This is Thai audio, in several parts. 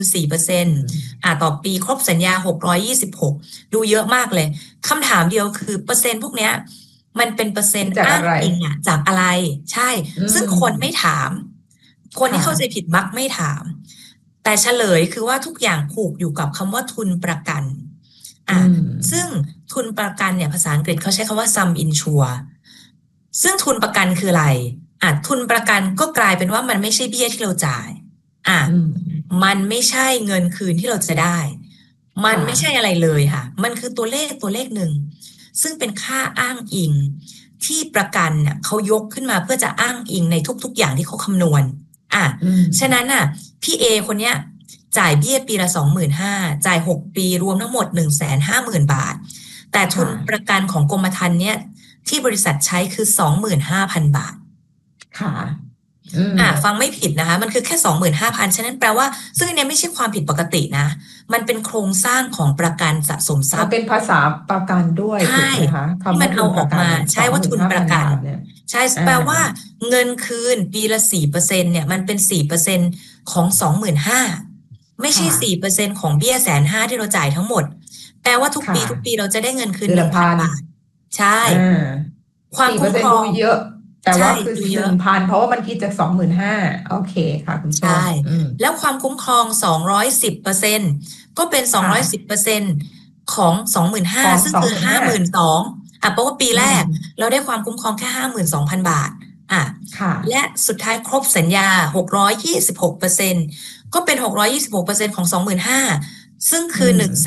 4%ต่อปีครบสัญญา626ดูเยอะมากเลยคำถามเดียวคือเปอร์เซ็นต์พวกเนี้ยมันเป็นเปอร์เซ็นต์อ้างอิงจากอะไรใช่ซึ่งคนไม่ถามคนที่เข้าใจผิดมักไม่ถามแต่เฉลยคือว่าทุกอย่างผูกอยู่กับคำว่าทุนประกันซึ่งทุนประกันเนี่ยภาษาอังกฤษเขาใช้คำว่า sum insure ซึ่งทุนประกันคืออะไรทุนประกันก็กลายเป็นว่ามันไม่ใช่เบี้ยที่เราจ่ายมันไม่ใช่เงินคืนที่เราจะได้มันไม่ใช่อะไรเลยค่ะมันคือตัวเลขหนึ่งซึ่งเป็นค่าอ้างอิงที่ประกันเนี่ยเขายกขึ้นมาเพื่อจะอ้างอิงในทุกๆอย่างที่เขาคำนวณฉะนั้นพี่เอคนเนี้ยจ่ายเบี้ยปีละ 25,000 จ่าย6ปีรวมทั้งหมด 150,000 บาทแต่ทุนประกันของกรมธรรม์เนี่ยที่บริษัทใช้คือ 25,000 บาทค่ะฟังไม่ผิดนะคะมันคือแค่ 25,000 ฉะนั้นแปลว่าซึ่งอันนี้ไม่ใช่ความผิดปกตินะมันเป็นโครงสร้างของประกันสะสมทรัพย์มันเป็นภาษาประกันด้วยถูกไหมคะที่มันเอาออกมาใช้ว่าทุนประกันใช่แปลว่าเงินคืนปีละ 4% เนี่ยมันเป็น 4% ของ 25,000 ไม่ใช่ 4% ของเบี้ย150,000ที่เราจ่ายทั้งหมดแปลว่าทุกปีเราจะได้เงินคืน 1,000 บาทใช่ความคุ้มครองเยอะแต่ว่าคือ 1,000 เพราะว่ามันคิดจาก 25,000 โอเคค่ะคุณใช่แล้วความคุ้มครอง 210% ก็เป็น 210% ของ 25,000 ซึ่งคือ 52,000เพราะว่าปีแรกเราได้ความคุ้มครองแค่ 52,000 บาทและสุดท้ายครบสัญญา 626% ก็เป็น 626% ของ 25,000 ซึ่งคือ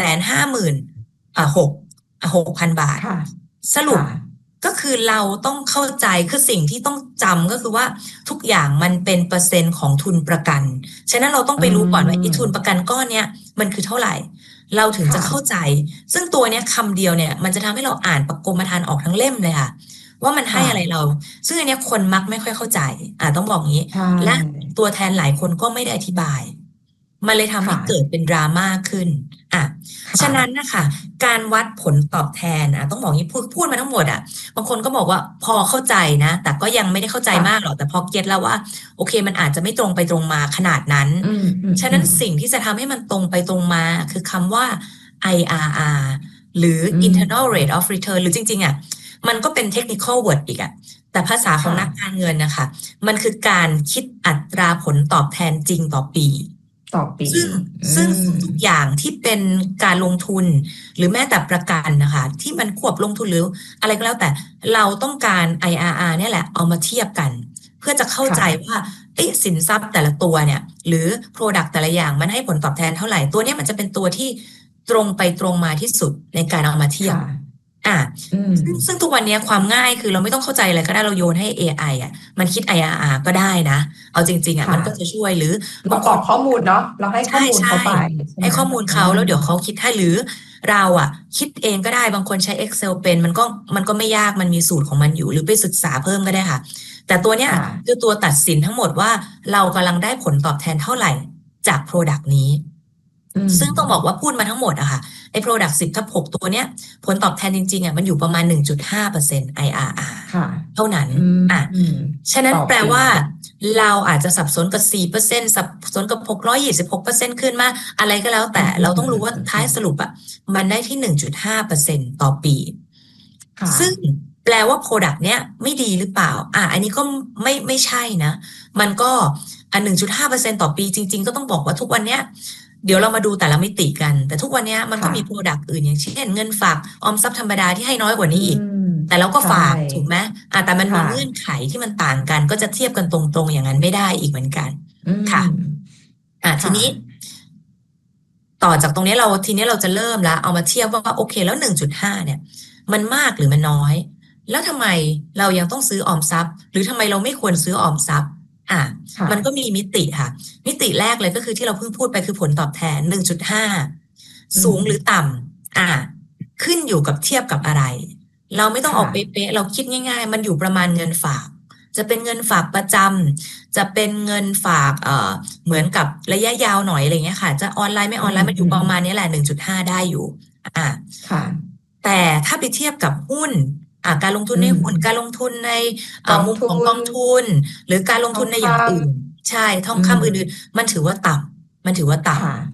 150,000 6,000 บาทสรุปก็คือเราต้องเข้าใจคือสิ่งที่ต้องจำก็คือว่าทุกอย่างมันเป็นเปอร์เซ็นต์ของทุนประกันฉะนั้นเราต้องไปรู้ก่อนว่าทุนประกันก้อนเนี้ยมันคือเท่าไหร่เราถึงจะเข้าใจซึ่งตัวเนี้ยคำเดียวเนี่ยมันจะทำให้เราอ่านกรมธรรม์ออกทั้งเล่มเลยค่ะว่ามันให้อะไรเราซึ่งอันเนี้ยคนมักไม่ค่อยเข้าใจต้องบอกงี้และตัวแทนหลายคนก็ไม่ได้อธิบายมันเลยทำให้เกิดเป็นดราม่าขึ้นฉะนั้นนะคะการวัดผลตอบแทนต้องบอกงี้พูดมาทั้งหมดบางคนก็บอกว่าพอเข้าใจนะแต่ก็ยังไม่ได้เข้าใจมากหรอกแต่พอเก็ตแล้วว่าโอเคมันอาจจะไม่ตรงไปตรงมาขนาดนั้นฉะนั้นสิ่งที่จะทำให้มันตรงไปตรงมาคือคำว่า IRR หรือ Internal Rate of Return หรือจริงๆมันก็เป็น technical word อีกแต่ภาษาของนักการเงินนะคะมันคือการคิดอัตราผลตอบแทนจริงต่อปีซึ่งทุกอย่างที่เป็นการลงทุนหรือแม้แต่ประกันนะคะที่มันควบลงทุนหรืออะไรก็แล้วแต่เราต้องการ IRR เนี่ยแหละเอามาเทียบกันเพื่อจะเข้าใจว่าสินทรัพย์แต่ละตัวเนี่ยหรือ Product แต่ละอย่างมันให้ผลตอบแทนเท่าไหร่ตัวนี้มันจะเป็นตัวที่ตรงไปตรงมาที่สุดในการเอามาเทียบซึ่งทุกวันนี้ความง่ายคือเราไม่ต้องเข้าใจอะไรก็ได้เราโยนให้ AI มันคิด IRR ก็ได้นะเอาจริงๆมันก็จะช่วยหรือประกอบข้อมูลเนาะเราให้ข้อมูลเขาไปให้ข้อมูลเขาแล้วเดี๋ยวเขาคิดให้หรือเราคิดเองก็ได้บางคนใช้ Excel เป็นมันก็ไม่ยากมันมีสูตรของมันอยู่หรือไปศึกษาเพิ่มก็ได้ค่ะแต่ตัวเนี้ยคือตัวตัดสินทั้งหมดว่าเรากำลังได้ผลตอบแทนเท่าไหร่จาก Product นี้ซึ่งต้องบอกว่าพูดมาทั้งหมดค่ะไอ้ Product 10/6ตัวเนี้ยผลตอบแทนจริงๆมันอยู่ประมาณ 1.5% IRR เท่านั้นฉะนั้นแปลว่าเราอาจจะสับสนกับ 4% สับสนกับ 626% ขึ้นมาอะไรก็แล้วแต่เราต้องรู้ว่าท้ายสรุปมันได้ที่ 1.5% ต่อปีซึ่งแปลว่า Product เนี้ยไม่ดีหรือเปล่าอันนี้ก็ไม่ใช่นะมันก็1.5% ต่อปีจริงๆก็ต้องบอกว่าทุกวันเนี้ยเดี๋ยวเรามาดูแต่ละมิติกันแต่ทุกวันนี้มันก็มี Product อื่นอย่างเช่นเงินฝากออมทรัพย์ธรรมดาที่ให้น้อยกว่านี้อีกแต่เราก็ฝากถูกไหมแต่มันมีเงื่อนไขที่มันต่างกันก็จะเทียบกันตรงๆอย่างนั้นไม่ได้อีกเหมือนกันค่ะทีนี้ต่อจากตรงนี้ทีนี้เราจะเริ่มแล้วเอามาเทียบว่าโอเคแล้ว 1.5 เนี่ยมันมากหรือมันน้อยแล้วทำไมเรายังต้องซื้อออมทรัพย์หรือทำไมเราไม่ควรซื้อออมทรัพย์มันก็มีมิติค่ะมิติแรกเลยก็คือที่เราเพิ่งพูดไปคือผลตอบแทน 1.5 สูงหรือต่ำขึ้นอยู่กับเทียบกับอะไรเราไม่ต้องออกเป๊ะๆเราคิดง่ายๆมันอยู่ประมาณเงินฝากจะเป็นเงินฝากประจำจะเป็นเงินฝากเหมือนกับระยะยาวหน่อยอะไรเงี้ยค่ะจะออนไลน์ไม่ออนไลน์มันอยู่ประมาณนี้แหละ 1.5 ได้อยู่แต่ถ้าไปเทียบกับหุ้นการลงทุนในหุ้นการลงทุนในมุมของกองทุนหรือการลงทุนในอย่างอื่นใช่ทองคำอื่นๆมันถือว่าต่มันถือว่าต่ำค่ะ